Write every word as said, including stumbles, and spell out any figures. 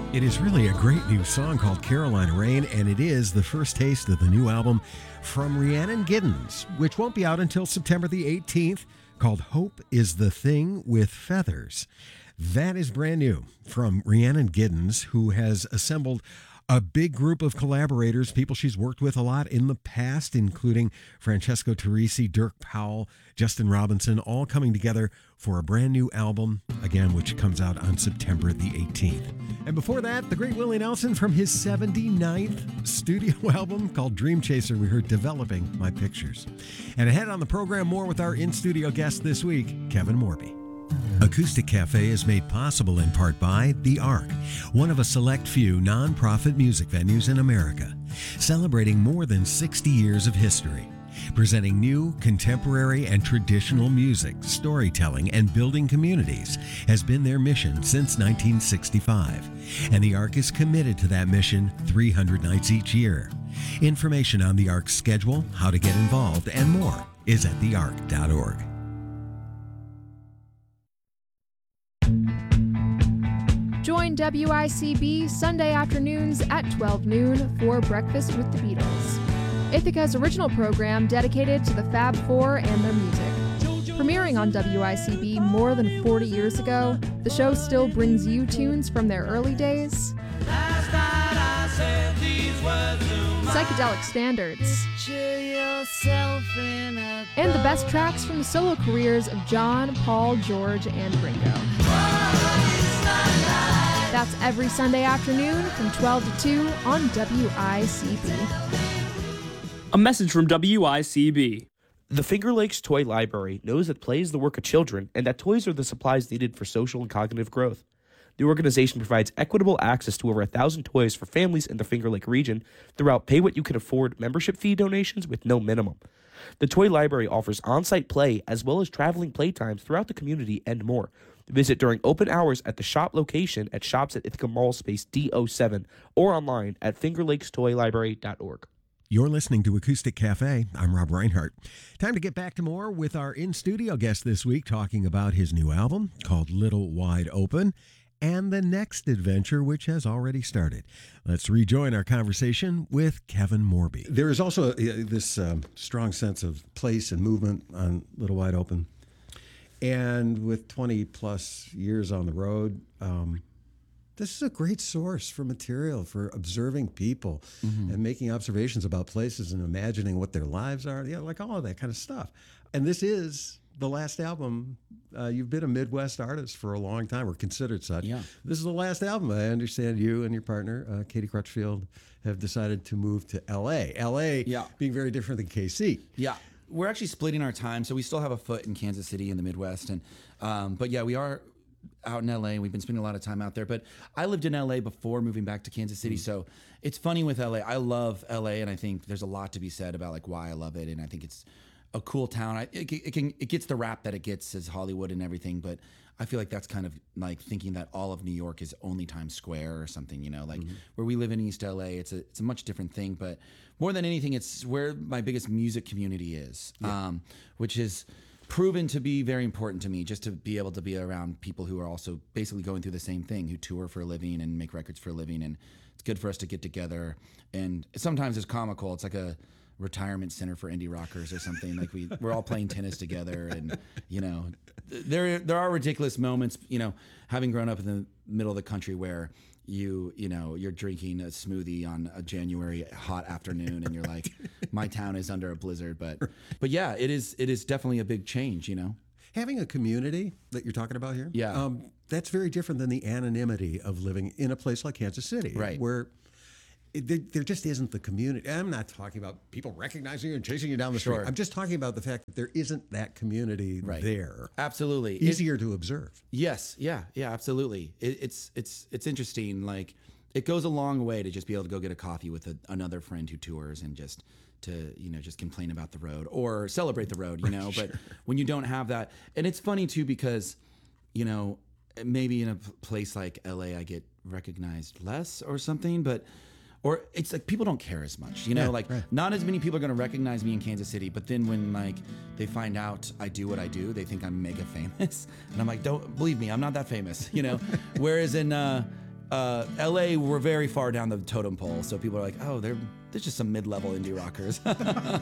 It is really a great new song called Carolina Rain, and it is the first taste of the new album from Rhiannon Giddens, which won't be out until September the eighteenth, called Hope is the Thing with Feathers. That is brand new from Rhiannon Giddens, who has assembled a big group of collaborators, people she's worked with a lot in the past, including Francesco Teresi, Dirk Powell, Justin Robinson, all coming together for a brand new album, again, which comes out on September the eighteenth. And before that, the great Willie Nelson from his seventy-ninth studio album called Dream Chaser, we heard Developing My Pictures. And ahead on the program, more with our in-studio guest this week, Kevin Morby. Acoustic Cafe is made possible in part by The Ark, one of a select few non-profit music venues in America, celebrating more than sixty years of history. Presenting new, contemporary, and traditional music, storytelling, and building communities has been their mission since nineteen sixty-five. And The Ark is committed to that mission three hundred nights each year. Information on The Ark's schedule, how to get involved, and more is at the ark dot org. Join W I C B Sunday afternoons at twelve noon for Breakfast with the Beatles, Ithaca's original program dedicated to the Fab Four and their music. Premiering on W I C B more than forty years ago, the show still brings you tunes from their early days, psychedelic standards, and the best tracks from the solo careers of John, Paul, George, and Ringo. That's every Sunday afternoon from twelve to two on W I C B. A message from W I C B. The Finger Lakes Toy Library knows that play is the work of children and that toys are the supplies needed for social and cognitive growth. The organization provides equitable access to over a thousand toys for families in the Finger Lake region throughout pay-what-you-can-afford membership fee donations with no minimum. The Toy Library offers on-site play as well as traveling playtimes throughout the community and more. Visit during open hours at the shop location at Shops at Ithaca Mall Space D oh seven or online at finger lakes toy library dot org. You're listening to Acoustic Cafe. I'm Rob Reinhart. Time to get back to more with our in-studio guest this week, talking about his new album called Little Wide Open and the next adventure, which has already started. Let's rejoin our conversation with Kevin Morby. There is also uh, this um, strong sense of place and movement on Little Wide Open. And with twenty plus years on the road, um, this is a great source for material, for observing people mm-hmm. and making observations about places and imagining what their lives are, yeah, like all of that kind of stuff. And this is the last album. Uh, you've been a Midwest artist for a long time, or considered such. Yeah. This is the last album. I understand you and your partner, uh, Katie Crutchfield, have decided to move to L A. L A yeah. being very different than K C. Yeah. We're actually splitting our time, so we still have a foot in Kansas City in the Midwest, and um, but yeah, we are out in L A, and we've been spending a lot of time out there. But I lived in L A before moving back to Kansas City, mm. so it's funny with L A. I love L A, and I think there's a lot to be said about like why I love it, and I think it's a cool town. I, it, it can it gets the rap that it gets as Hollywood and everything, but I feel like that's kind of like thinking that all of New York is only Times Square or something, you know, like mm-hmm. where we live in East L A, it's a it's a much different thing. But more than anything, it's where my biggest music community is, yeah. um, which is proven to be very important to me, just to be able to be around people who are also basically going through the same thing, who tour for a living and make records for a living. And it's good for us to get together. And sometimes it's comical. It's like a retirement center for indie rockers or something. Like we we're all playing tennis together, and you know, there there are ridiculous moments. You know, having grown up in the middle of the country where you you know you're drinking a smoothie on a January hot afternoon, and you're like, my town is under a blizzard. But but yeah, it is it is definitely a big change. You know, having a community that you're talking about here. Yeah, um, that's very different than the anonymity of living in a place like Kansas City, right? Where It, there, there just isn't the community. I'm not talking about people recognizing you and chasing you down the street. Sure. I'm just talking about the fact that there isn't that community right. there. Absolutely. Easier it, to observe. Yes. Yeah. Yeah, absolutely. It, it's it's it's interesting. Like, it goes a long way to just be able to go get a coffee with a, another friend who tours and just to, you know, just complain about the road or celebrate the road, you know. Sure. But when you don't have that, and it's funny too because, you know, maybe in a place like L A I get recognized less or something, but or it's like people don't care as much, you know, yeah, like right. not as many people are going to recognize me in Kansas City, but then when like they find out I do what I do, they think I'm mega famous, and I'm like, don't believe me, I'm not that famous, you know. Whereas in uh uh, L A, we're very far down the totem pole. So people are like, oh, they're, they're just some mid-level indie rockers.